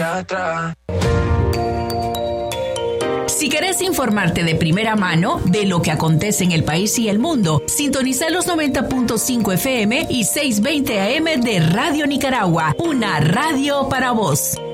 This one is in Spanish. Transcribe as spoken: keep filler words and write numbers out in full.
para atrás. Si querés informarte de primera mano de lo que acontece en el país y el mundo, sintoniza los noventa punto cinco F M y seiscientos veinte A M de Radio Nicaragua, una radio para vos.